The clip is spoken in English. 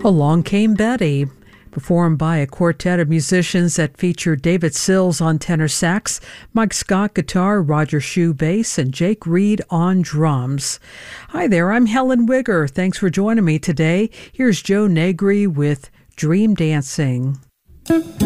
Along Came Betty, performed by a quartet of musicians that feature David Sills on tenor sax, Mike Scott guitar, Roger Shue bass, and Jake Reed on drums. Hi there, I'm Helen Wigger. Thanks for joining me today. Here's Joe Negri with Dream Dancing.